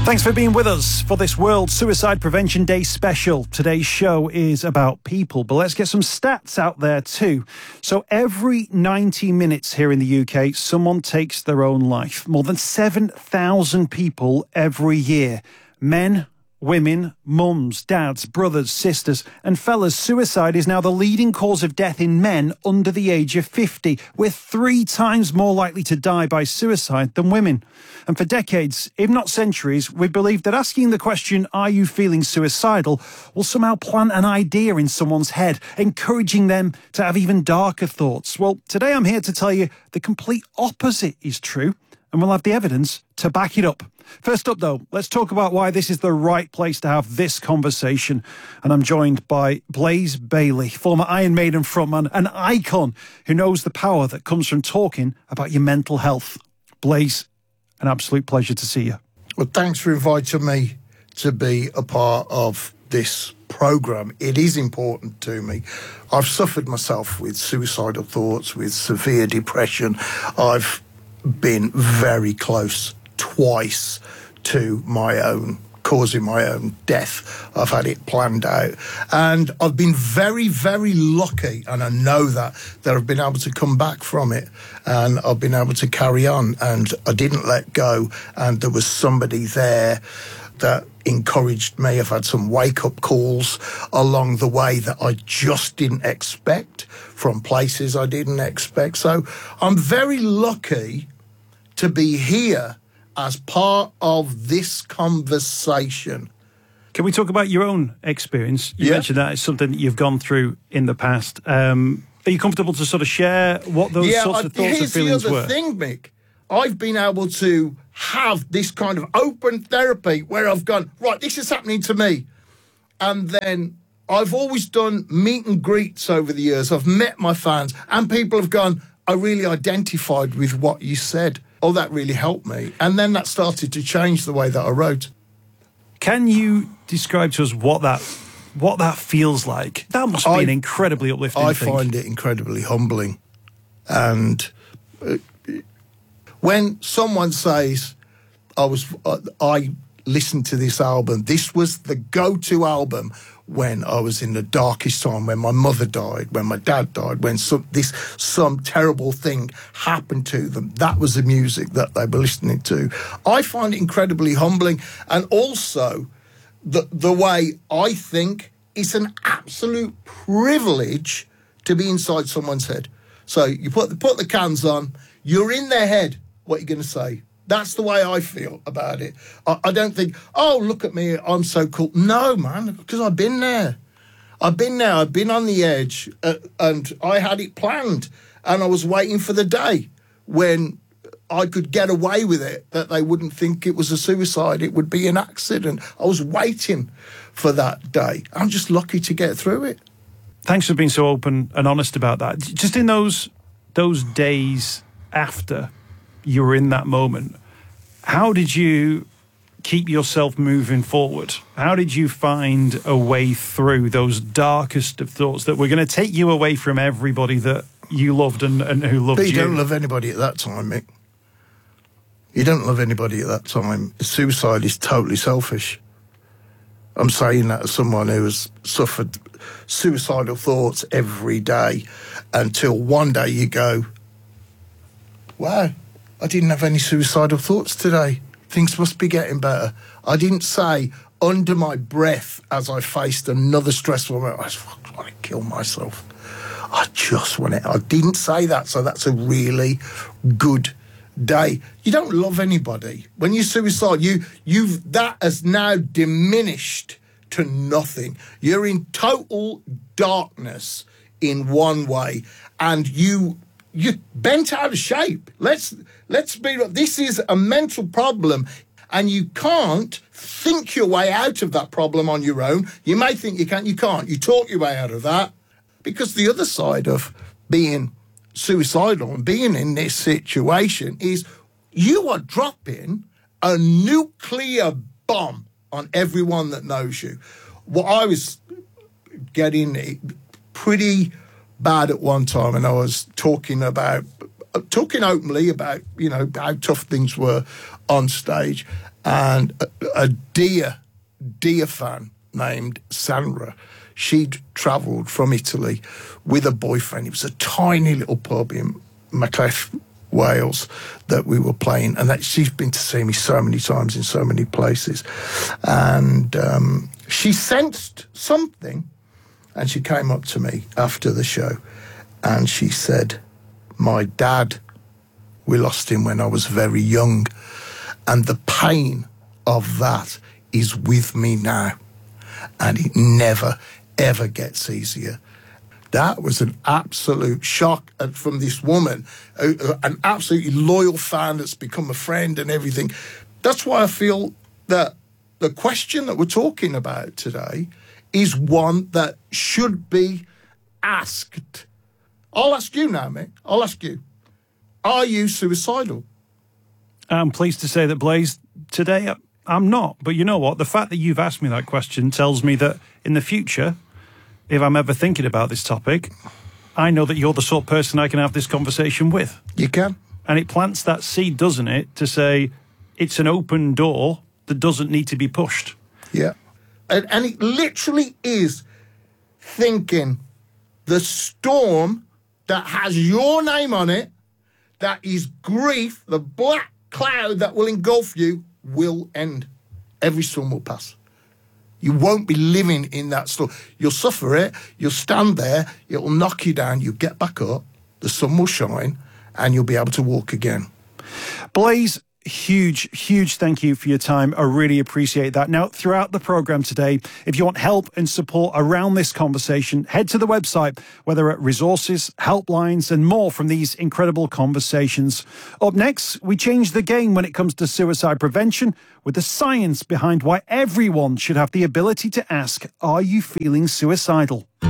Thanks for being with us for this World Suicide Prevention Day special. Today's show is about people, but let's get some stats out there too. So every 90 minutes here in the UK, someone takes their own life. More than 7,000 people every year. Men, women, mums, dads, brothers, sisters, and fellas, suicide is now the leading cause of death in men under the age of 50. We're 3 times more likely to die by suicide than women. And for decades, if not centuries, we believed that asking the question, are you feeling suicidal, will somehow plant an idea in someone's head, encouraging them to have even darker thoughts. Well, today I'm here to tell you the complete opposite is true, and we'll have the evidence to back it up. First up, though, let's talk about why this is the right place to have this conversation. And I'm joined by Blaze Bayley, former Iron Maiden frontman, an icon who knows the power that comes from talking about your mental health. Blaze, an absolute pleasure to see you. Well, thanks for inviting me to be a part of this programme. It is important to me. I've suffered myself with suicidal thoughts, with severe depression. I've been very close twice to causing my own death. I've had it planned out. And I've been very, very lucky, and I know that I've been able to come back from it, and I've been able to carry on, and I didn't let go, and there was somebody there that encouraged me. I've had some wake-up calls along the way that I just didn't expect, from places I didn't expect. So I'm very lucky to be here as part of this conversation. Can we talk about your own experience? You mentioned that it's something that you've gone through in the past. Are you comfortable to sort of share what those sorts of thoughts and feelings were? Here's the other thing, Mick. I've been able to have this kind of open therapy where I've gone, right, this is happening to me. And then I've always done meet and greets over the years. I've met my fans, and people have gone, I really identified with what you said. Oh, that really helped me. And then that started to change the way that I wrote. Can you describe to us what that feels like? That must be an incredibly uplifting thing. I find it incredibly humbling. And when someone says, I listened to this album, this was the go-to album when I was in the darkest time, when my mother died, when my dad died, when some terrible thing happened to them. That was the music that they were listening to. I find it incredibly humbling, and also the way I think it's an absolute privilege to be inside someone's head. So you put the cans on, you're in their head. What are you going to say? That's the way I feel about it. I don't think, oh, look at me, I'm so cool. No, man, because I've been there. I've been on the edge, and I had it planned. And I was waiting for the day when I could get away with it, that they wouldn't think it was a suicide, it would be an accident. I was waiting for that day. I'm just lucky to get through it. Thanks for being so open and honest about that. Just in those days after you were in that moment, how did you keep yourself moving forward? How did you find a way through those darkest of thoughts that were going to take you away from everybody that you loved and who loved you? But you don't love anybody at that time, Mick. You don't love anybody at that time. Suicide is totally selfish. I'm saying that as someone who has suffered suicidal thoughts every day, until one day you go, wow, I didn't have any suicidal thoughts today. Things must be getting better. I didn't say under my breath as I faced another stressful moment, I just want to kill myself. I just want it. I didn't say that, so that's a really good day. You don't love anybody. When you suicide, that has now diminished to nothing. You're in total darkness in one way, and you're bent out of shape. Let's be. This is a mental problem, and you can't think your way out of that problem on your own. You may think you can, you can't. You talk your way out of that, because the other side of being suicidal and being in this situation is you are dropping a nuclear bomb on everyone that knows you. Well, I was getting pretty bad at one time, and I was talking openly about, how tough things were on stage. And a dear fan named Sandra, she'd travelled from Italy with a boyfriend. It was a tiny little pub in Macleth, Wales, that we were playing, and that she's been to see me so many times in so many places. And she sensed something, and she came up to me after the show, and she said, "My dad, we lost him when I was very young, and the pain of that is with me now, and it never, ever gets easier." That was an absolute shock from this woman, an absolutely loyal fan that's become a friend and everything. That's why I feel that the question that we're talking about today is one that should be asked. I'll ask you now, Mick. I'll ask you. Are you suicidal? I'm pleased to say that, Blaze, today I'm not. But you know what? The fact that you've asked me that question tells me that in the future, if I'm ever thinking about this topic, I know that you're the sort of person I can have this conversation with. You can. And it plants that seed, doesn't it, to say it's an open door that doesn't need to be pushed. Yeah. And it literally is thinking the storm that has your name on it, that is grief, the black cloud that will engulf you, will end. Every storm will pass. You won't be living in that storm. You'll suffer it, you'll stand there, it'll knock you down, you'll get back up, the sun will shine, and you'll be able to walk again. Blaze, huge thank you for your time. I really appreciate that. Now, throughout the programme today, if you want help and support around this conversation, head to the website where there are resources, helplines and more from these incredible conversations. Up next, we change the game when it comes to suicide prevention with the science behind why everyone should have the ability to ask, are you feeling suicidal?